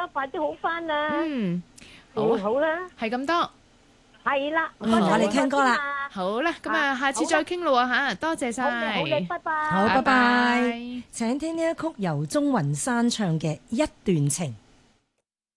啦，快啲好翻啦。 好啊， 好啦， 係咁多。 係啦， 我哋聽歌啦。 好啦，咁啊，下次再傾咯喎嚇，多謝晒。 好嘅，拜拜。 好，拜拜。 拜。 請聽呢一曲由鍾雲山唱嘅《一段情》。